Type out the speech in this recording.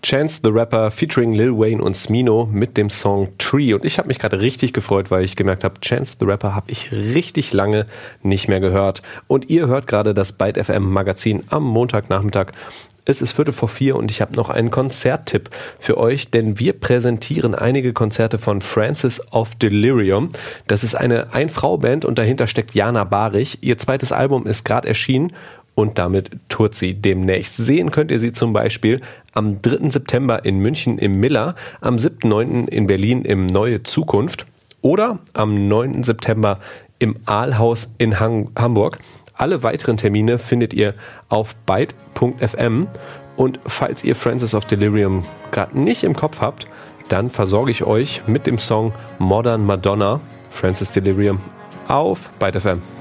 Chance the Rapper featuring Lil Wayne und Smino mit dem Song Tree. Und ich habe mich gerade richtig gefreut, weil ich gemerkt habe, Chance the Rapper habe ich richtig lange nicht mehr gehört. Und ihr hört gerade das Byte FM Magazin am Montagnachmittag. Es ist 3:45 und ich habe noch einen Konzerttipp für euch, denn wir präsentieren einige Konzerte von Francis of Delirium. Das ist eine Ein-Frau-Band und dahinter steckt Jana Barich. Ihr zweites Album ist gerade erschienen und damit tourt sie demnächst. Sehen könnt ihr sie zum Beispiel am 3. September in München im Miller, am 7.9. in Berlin im Neue Zukunft oder am 9. September im Aalhaus in Hamburg. Alle weiteren Termine findet ihr auf byte.fm und falls ihr Francis of Delirium gerade nicht im Kopf habt, dann versorge ich euch mit dem Song Modern Madonna, Francis Delirium, auf Byte FM.